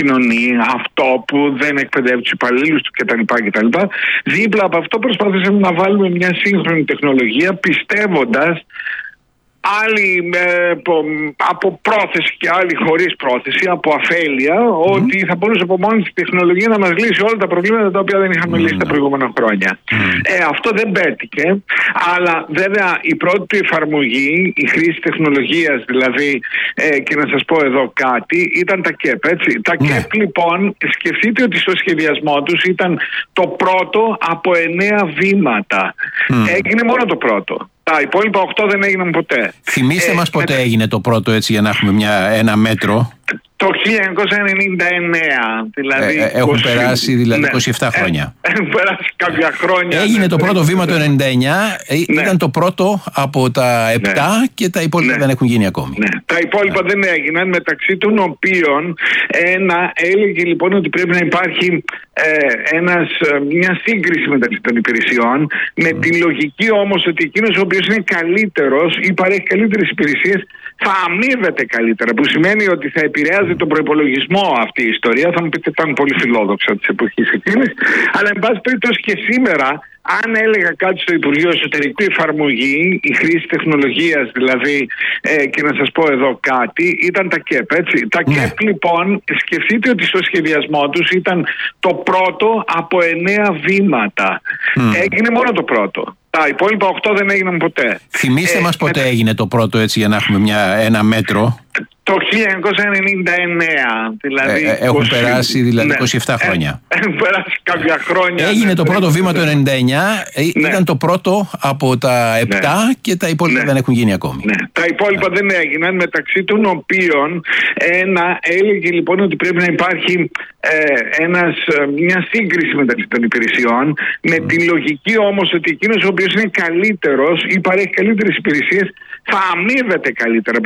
κοινωνεί, αυτό που δεν εκπαιδεύει τους υπαλλήλους του κτλ. Δίπλα από αυτό προσπαθήσαμε να βάλουμε μια σύγχρονη τεχνολογία, πιστεύοντας άλλοι από πρόθεση και άλλοι χωρίς πρόθεση, από αφέλεια, ότι θα μπορούσε από μόνη της τεχνολογία να μας λύσει όλα τα προβλήματα τα οποία δεν είχαμε λύσει τα προηγούμενα χρόνια. Αυτό δεν πέτυχε, αλλά βέβαια η πρώτη του εφαρμογή, η χρήση τεχνολογίας δηλαδή, και να σας πω εδώ κάτι, ήταν τα ΚΕΠ, έτσι. Τα ΚΕΠ λοιπόν, σκεφτείτε ότι στο σχεδιασμό τους ήταν το πρώτο από 9 βήματα. Έγινε μόνο το πρώτο. Τα υπόλοιπα 8 δεν έγιναν ποτέ. Θυμήστε μας πότε έγινε το πρώτο, έτσι, για να έχουμε ένα μέτρο. Το 1999, δηλαδή. Έχουν περάσει δηλαδή 27 χρόνια. Έχουν περάσει κάποια χρόνια. Έγινε το πρώτο βήμα το 1999, ήταν το πρώτο από τα 7 και τα υπόλοιπα δεν έχουν γίνει ακόμη. Τα υπόλοιπα δεν έγιναν, μεταξύ των οποίων έλεγε λοιπόν ότι πρέπει να υπάρχει μια σύγκριση μεταξύ των υπηρεσιών, με τη λογική όμως ότι εκείνος ο οποίος είναι καλύτερος ή παρέχει καλύτερες υπηρεσίες θα αμείβεται καλύτερα, που σημαίνει ότι θα επηρεάζει τον προϋπολογισμό αυτή η ιστορία. Θα μου πείτε ήταν πολύ φιλόδοξα της εποχής εκείνης, αλλά εν πάση περιπτώσει και σήμερα, αν έλεγα κάτι στο Υπουργείο Εσωτερικού, εφαρμογή, η χρήση τεχνολογίας δηλαδή, και να σας πω εδώ κάτι, ήταν τα ΚΕΠ, έτσι. Τα ΚΕΠ λοιπόν, σκεφτείτε ότι στο σχεδιασμό τους ήταν το πρώτο από 9 βήματα. Έγινε μόνο το πρώτο. Τα υπόλοιπα 8 δεν έγιναν ποτέ. Θυμήστε μας πότε έγινε το πρώτο, έτσι, για να έχουμε ένα μέτρο. Το 1999, δηλαδή. Έχουν περάσει δηλαδή 27 χρόνια. Έχουν περάσει κάποια χρόνια. Έγινε το πρώτο βήμα το 1999, ήταν το πρώτο από τα 7 και τα υπόλοιπα δεν έχουν γίνει ακόμη. Τα υπόλοιπα δεν έγιναν, μεταξύ των οποίων έλεγε λοιπόν ότι πρέπει να υπάρχει μια σύγκριση μεταξύ των υπηρεσιών, με τη λογική όμως ότι εκείνος ο οποίος είναι καλύτερος ή παρέχει καλύτερες υπηρεσίες θα αμείβεται καλύτερα.